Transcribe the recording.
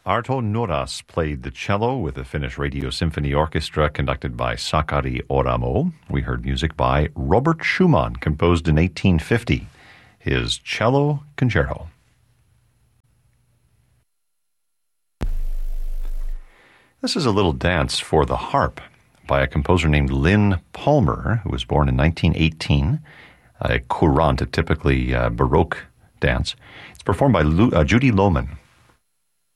Arto Noras played the cello with the Finnish Radio Symphony Orchestra conducted by Sakari Oramo. We heard music by Robert Schumann, composed in 1850, his Cello Concerto. This is a little dance for the harp by a composer named Lynn Palmer, who was born in 1918, a courante, a typically Baroque dance. It's performed by Judy Lohman.